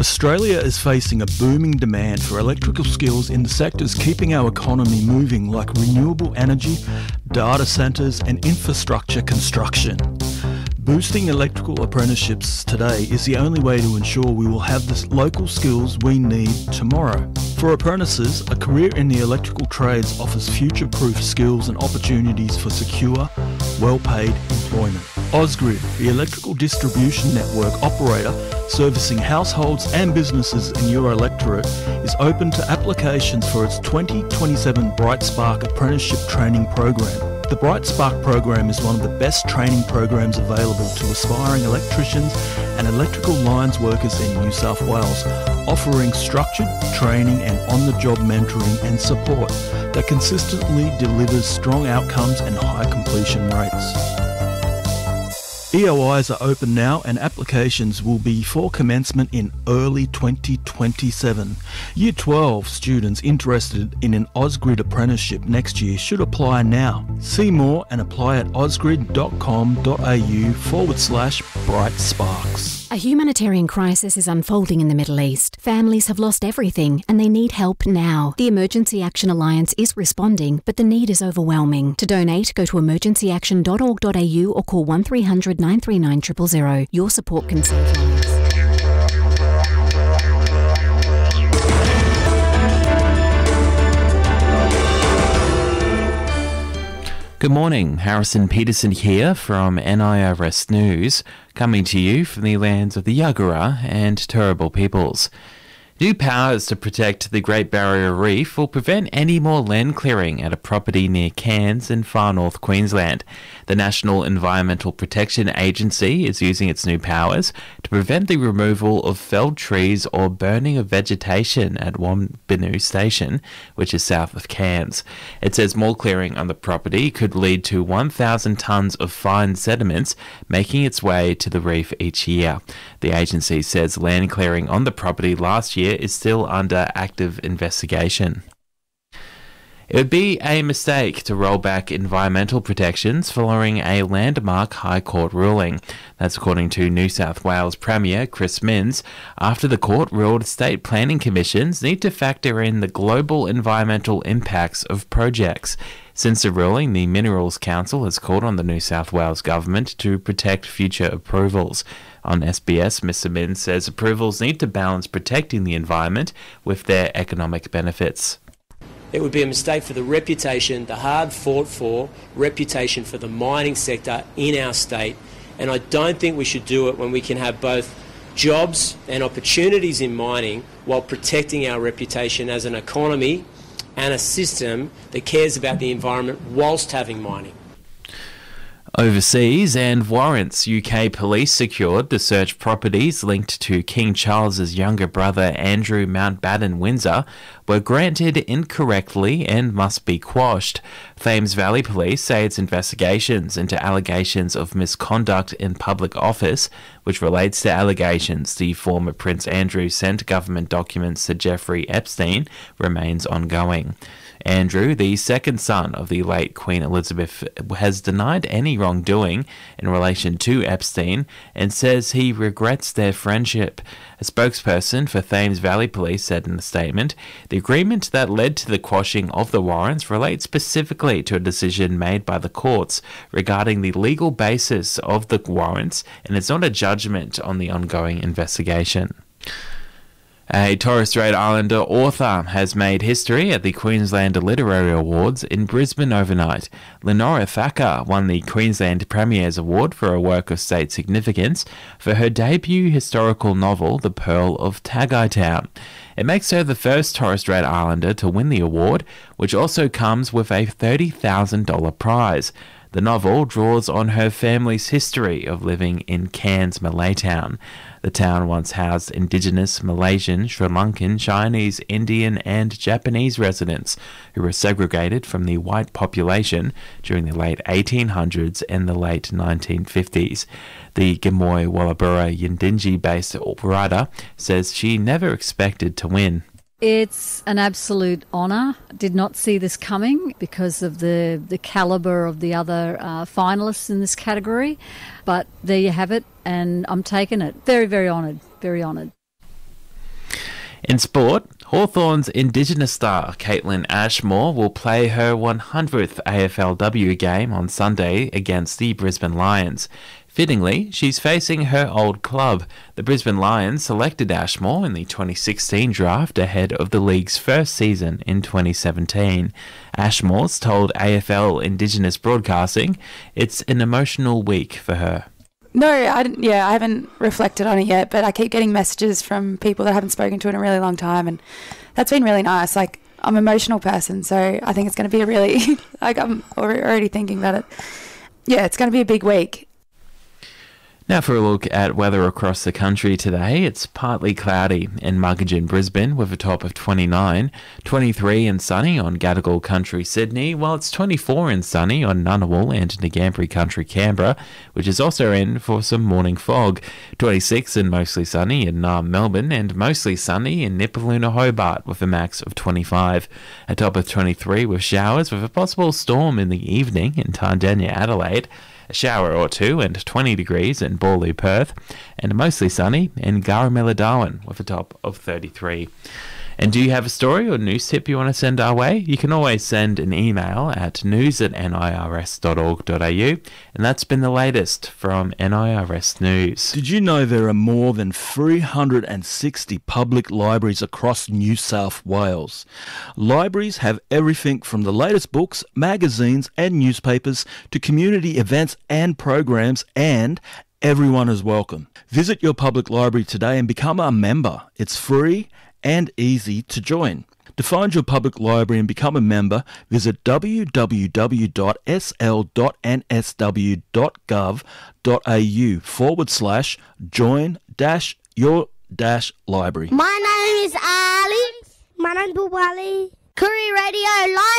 Australia is facing a booming demand for electrical skills in the sectors keeping our economy moving, like renewable energy, data centres and infrastructure construction. Boosting electrical apprenticeships today is the only way to ensure we will have the local skills we need tomorrow. For apprentices, a career in the electrical trades offers future-proof skills and opportunities for secure, well-paid employment. Ausgrid, the electrical distribution network operator servicing households and businesses in your electorate, is open to applications for its 2027 Bright Spark Apprenticeship Training Program. The Bright Spark program is one of the best training programs available to aspiring electricians and electrical lines workers in New South Wales, offering structured training and on-the-job mentoring and support that consistently delivers strong outcomes and high completion rates. EOIs are open now and applications will be for commencement in early 2027. Year 12 students interested in an Ausgrid apprenticeship next year should apply now. See more and apply at ausgrid.com.au/Bright Sparks. A humanitarian crisis is unfolding in the Middle East. Families have lost everything and they need help now. The Emergency Action Alliance is responding, but the need is overwhelming. To donate, go to emergencyaction.org.au or call 1300 939 000. Your support can save lives. Good morning, Harrison Peterson here from NIRS News, coming to you from the lands of the Yagara and Turrbal peoples. New powers to protect the Great Barrier Reef will prevent any more land clearing at a property near Cairns in far north Queensland. The National Environmental Protection Agency is using its new powers to prevent the removal of felled trees or burning of vegetation at Wonbinu Station, which is south of Cairns. It says more clearing on the property could lead to 1,000 tonnes of fine sediments making its way to the reef each year. The agency says land clearing on the property last year is still under active investigation. It would be a mistake to roll back environmental protections following a landmark High Court ruling. That's according to New South Wales Premier Chris Minns, after the court ruled state planning commissions need to factor in the global environmental impacts of projects. Since the ruling, the Minerals Council has called on the New South Wales government to protect future approvals. On SBS, Mr Minns says approvals need to balance protecting the environment with their economic benefits. It would be a mistake for the reputation, the hard-fought-for reputation for the mining sector in our state, and I don't think we should do it when we can have both jobs and opportunities in mining while protecting our reputation as an economy and a system that cares about the environment whilst having mining. Overseas, and warrants UK police secured to search properties linked to King Charles's younger brother Andrew Mountbatten Windsor were granted incorrectly and must be quashed. Thames Valley Police say its investigations into allegations of misconduct in public office, which relates to allegations the former Prince Andrew sent government documents to Jeffrey Epstein, remains ongoing. Andrew, the second son of the late Queen Elizabeth, has denied any wrongdoing in relation to Epstein and says he regrets their friendship. A spokesperson for Thames Valley Police said in a statement, the agreement that led to the quashing of the warrants relates specifically to a decision made by the courts regarding the legal basis of the warrants, and it's not a judgment on the ongoing investigation. A Torres Strait Islander author has made history at the Queensland Literary Awards in Brisbane overnight. Lenora Thacker won the Queensland Premier's Award for a work of state significance for her debut historical novel, The Pearl of Tagai Town. It makes her the first Torres Strait Islander to win the award, which also comes with a $30,000 prize. The novel draws on her family's history of living in Cairns, Malaytown. The town once housed Indigenous, Malaysian, Sri Lankan, Chinese, Indian and Japanese residents who were segregated from the white population during the late 1800s and the late 1950s. The Gamoy Wallabura Yindinji-based writer says she never expected to win. It's an absolute honour. Did not see this coming because of the calibre of the other finalists in this category. But there you have it, and I'm taking it. Very, very honoured. Very honoured. In sport, Hawthorn's Indigenous star Caitlin Ashmore will play her 100th AFLW game on Sunday against the Brisbane Lions. Fittingly, she's facing her old club. The Brisbane Lions selected Ashmore in the 2016 draft ahead of the league's first season in 2017. Ashmore's told AFL Indigenous Broadcasting it's an emotional week for her. No, I haven't reflected on it yet, but I keep getting messages from people that I haven't spoken to in a really long time, and that's been really nice. Like, I'm an emotional person, so I think it's going to be a really, I'm already thinking about it. Yeah, it's going to be a big week. Now for a look at weather across the country today. It's partly cloudy in Muggin, Brisbane, with a top of 29, 23 and sunny on Gadigal Country, Sydney, while it's 24 and sunny on Ngunnawal and Ngambri Country, Canberra, which is also in for some morning fog, 26 and mostly sunny in Naarm, Melbourne, and mostly sunny in Nipaluna, Hobart, with a max of 25, a top of 23 with showers with a possible storm in the evening in Tandanya, Adelaide, a shower or two and 20 degrees in Borloo, Perth, and mostly sunny in Garamilla, Darwin, with a top of 33. And do you have a story or news tip you want to send our way? You can always send an email at news@nirs.org.au, and that's been the latest from NIRS News. Did you know there are more than 360 public libraries across New South Wales? Libraries have everything from the latest books, magazines and newspapers to community events and programs, and everyone is welcome. Visit your public library today and become a member. It's free and easy to join. To find your public library and become a member, visit www.sl.nsw.gov.au/join-your-library. My name is Ali. My name's Bulwali. Koori Radio Live.